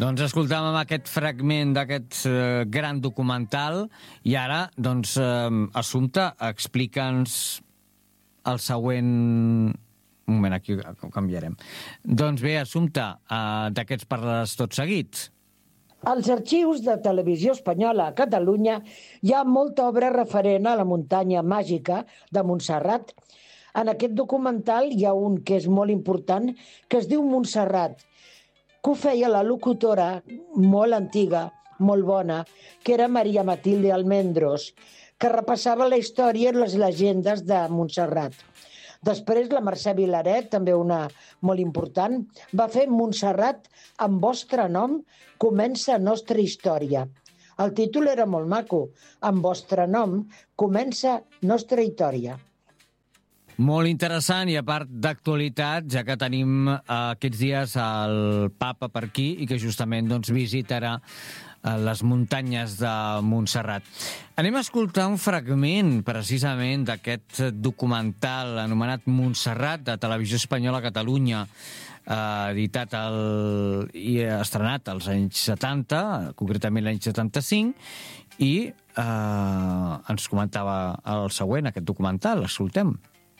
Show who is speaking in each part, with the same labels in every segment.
Speaker 1: Doncs escoltàvem aquest fragment d'aquest gran documental i ara, doncs, Assumpta, explica'ns el següent... Un moment, aquí ho canviarem. Doncs bé, Assumpta, de què ens parles tot seguit?
Speaker 2: Als arxius de Televisió Espanyola a Catalunya hi ha molta obra referent a la muntanya màgica de Montserrat. En aquest documental hi ha un que és molt important, que es diu Montserrat, que ho feia la locutora molt antiga, molt bona, que era Maria Matilde Almendros, que repassava la història i les llegendes de Montserrat. Després la Mercè Vilaret, també una molt important, va fer Montserrat, amb vostre nom comença nostra història. El títol era molt maco, amb vostre nom comença nostra història.
Speaker 1: Molt interessant i a part d'actualitat, ja que tenim aquests dies el papa per aquí i que justament doncs, visitarà les muntanyes de Montserrat. Anem a escoltar un fragment precisament d'aquest documental anomenat Montserrat de Televisió Espanyola a Catalunya, editat i estrenat als anys 70, concretament l'any 75, i ens comentava el següent, aquest documental. Escoltem.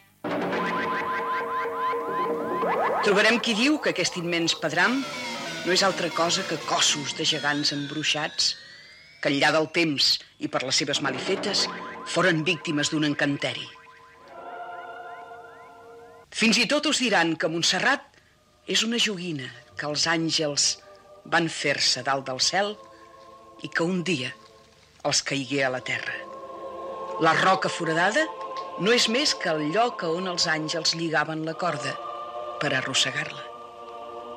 Speaker 3: Trobarem qui diu que aquest immens pedram no és altra cosa que cossos de gegants embruixats que enllà del temps i per les seves malifetes foren víctimes d'un encanteri. Fins i tot us diran que Montserrat és una joguina que els àngels van fer-se dalt del cel i que un dia els caigué a la terra. La roca foradada no és més que el lloc on els àngels lligaven la corda per arrossegar-la.